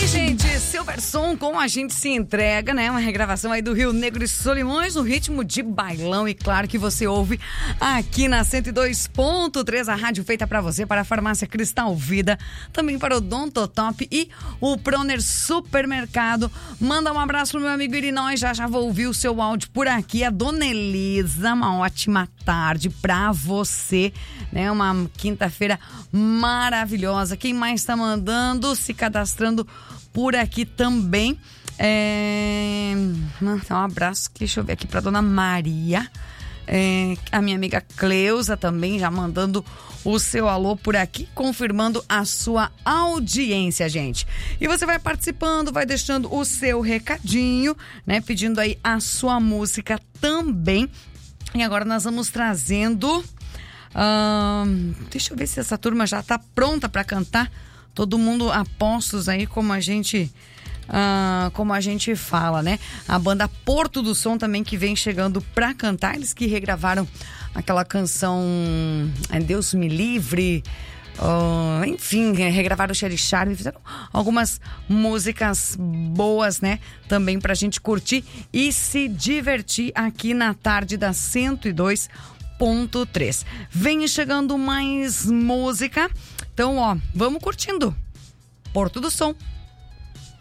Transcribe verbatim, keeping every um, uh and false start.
Silverson com A Gente Se Entrega, né? Uma regravação aí do Rio Negro e Solimões, no ritmo de bailão. E claro que você ouve aqui na cento e dois ponto três, a rádio feita pra você, para a Farmácia Cristal Vida, também para o Odontotop e o Proner Supermercado. Manda um abraço pro meu amigo Irinóis, já já vou ouvir o seu áudio por aqui. A Dona Elisa, uma ótima tarde pra você, né? Uma quinta-feira maravilhosa. Quem mais tá mandando, se cadastrando por aqui também? É... Um abraço, deixa eu ver aqui pra Dona Maria, é... a minha amiga Cleusa também já mandando o seu alô por aqui, confirmando a sua audiência, gente. E você vai participando, vai deixando o seu recadinho, né? Pedindo aí a sua música também. E agora nós vamos trazendo... Hum, deixa eu ver se essa turma já tá pronta para cantar. Todo mundo a postos aí, como a gente uh, como a gente fala, né? A banda Porto do Som também, que vem chegando pra cantar. Eles que regravaram aquela canção Deus Me Livre, uh, enfim, regravaram o Sherry Charlie, fizeram algumas músicas boas, né? Também pra gente curtir e se divertir aqui na tarde da cento e dois ponto três. Vem chegando mais música. Então, ó, vamos curtindo Porto do Som.